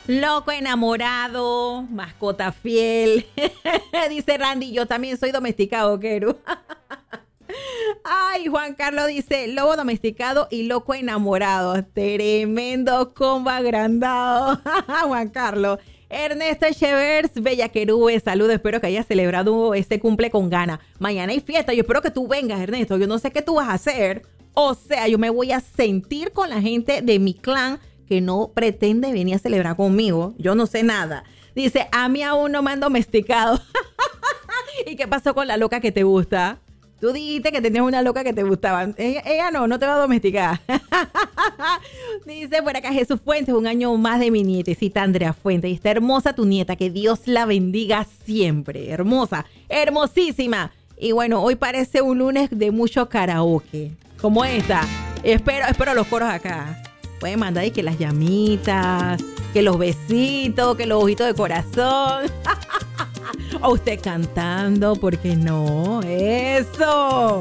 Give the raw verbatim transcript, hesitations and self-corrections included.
Loco enamorado, mascota fiel. Dice Randy, yo también soy domesticado, Keru. Ay, Juan Carlos dice, lobo domesticado y loco enamorado. Tremendo combo agrandado. Juan Carlos. Ernesto Chevers, Bella Querube, saludos, espero que hayas celebrado este cumple con gana. Mañana hay fiesta, yo espero que tú vengas, Ernesto, yo no sé qué tú vas a hacer. O sea, yo me voy a sentir con la gente de mi clan que no pretende venir a celebrar conmigo. Yo no sé nada. Dice, a mí aún no me han domesticado. ¿Y qué pasó con la loca que te gusta? Tú dijiste que tenías una loca que te gustaba. Ella, ella no, no te va a domesticar. Dice por acá Jesús Fuentes, un año más de mi nietecita Andrea Fuentes. Y está hermosa tu nieta, que Dios la bendiga siempre. Hermosa, hermosísima. Y bueno, hoy parece un lunes de mucho karaoke. Como esta. Espero, espero los coros acá. Pueden mandar ahí que las llamitas, que los besitos, que los ojitos de corazón. O usted cantando, ¿por qué no? ¡Eso!